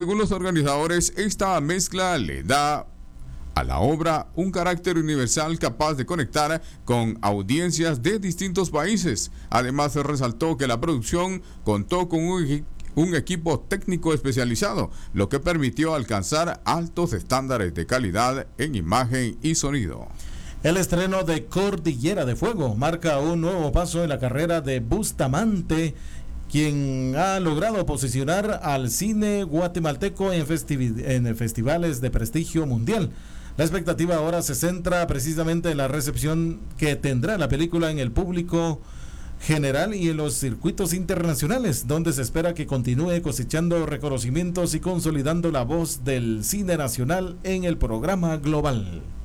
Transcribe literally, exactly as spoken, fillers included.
Según los organizadores, esta mezcla le da a la obra un carácter universal capaz de conectar con audiencias de distintos países. Además, se resaltó que la producción contó con un, un equipo técnico especializado, lo que permitió alcanzar altos estándares de calidad en imagen y sonido. El estreno de Cordillera de Fuego marca un nuevo paso en la carrera de Bustamante, quien ha logrado posicionar al cine guatemalteco en, festivi- en festivales de prestigio mundial. La expectativa ahora se centra precisamente en la recepción que tendrá la película en el público general y en los circuitos internacionales, donde se espera que continúe cosechando reconocimientos y consolidando la voz del cine nacional en el programa global.